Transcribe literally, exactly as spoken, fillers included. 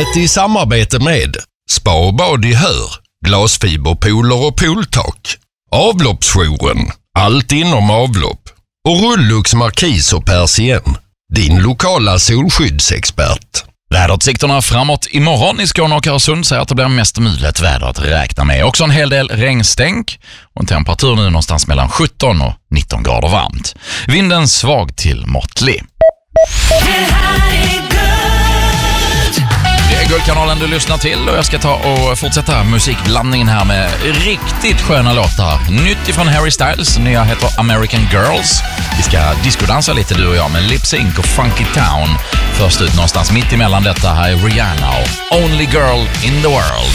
Programmet i samarbete med Spa och bad i Hör, glasfiberpooler och pooltak, Avloppsjouren, allt inom avlopp och Rullux Markis och Persien, din lokala solskyddsexpert. Väderutsikterna framåt imorgon i Skåne och Öresund säger att det blir mest mulet väder att räkna med. Också en hel del regnstänk och en temperatur nu någonstans mellan sjutton och nitton grader varmt. Vinden svag till måttlig. Det är Guldkanalen du lyssnar till och jag ska ta och fortsätta musikblandningen här med riktigt sköna låtar. Nytt ifrån Harry Styles, nya heter American Girls. Vi ska discodansa lite du och jag med Lip Sync och Funky Town. Först ut någonstans mitt emellan detta här är Rihanna och Only Girl in the World.